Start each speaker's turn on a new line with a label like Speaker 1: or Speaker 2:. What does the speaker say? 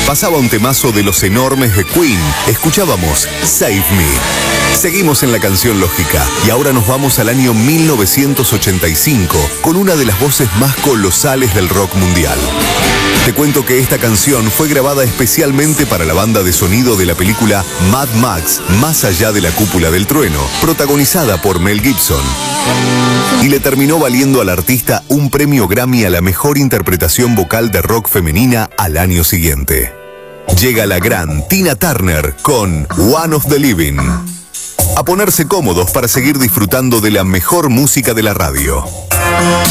Speaker 1: Pasaba un temazo de los enormes de Queen. Escuchábamos Save Me. Seguimos en la canción lógica y ahora nos vamos al año 1985 con una de las voces más colosales del rock mundial. Te cuento que esta canción fue grabada especialmente para la banda de sonido de la película Mad Max, Más allá de la cúpula del trueno, protagonizada por Mel Gibson. Y le terminó valiendo al artista un premio Grammy a la mejor interpretación vocal de rock femenina al año siguiente. Llega la gran Tina Turner con One of the Living. A ponerse cómodos para seguir disfrutando de la mejor música de la radio.